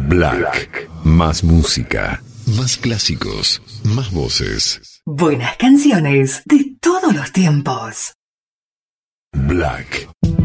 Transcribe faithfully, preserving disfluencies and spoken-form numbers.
Black. Más música, más clásicos, más voces. Buenas canciones de todos los tiempos. Black.